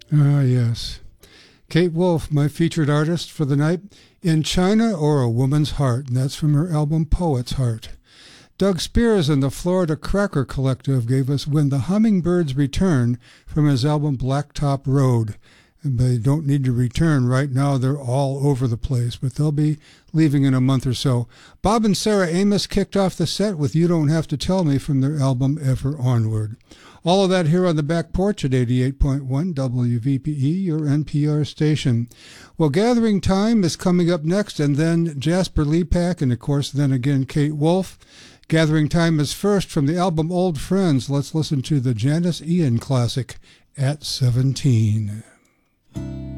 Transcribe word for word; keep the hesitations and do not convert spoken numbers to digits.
Ah, yes. Kate Wolf, my featured artist for the night, In China or a Woman's Heart, and that's from her album Poet's Heart. Doug Spears and the Florida Cracker Collective gave us When the Hummingbirds Return from his album Blacktop Road. And they don't need to return right now. They're all over the place, but they'll be leaving in a month or so. Bob and Sarah Amos kicked off the set with You Don't Have to Tell Me from their album Ever Onward. All of that here on the back porch at eighty-eight point one W V P E, your N P R station. Well, Gathering Time is coming up next, and then Jasper Lepak, and of course then again Kate Wolf. Gathering Time is first from the album Old Friends. Let's listen to the Janis Ian classic, At seventeen.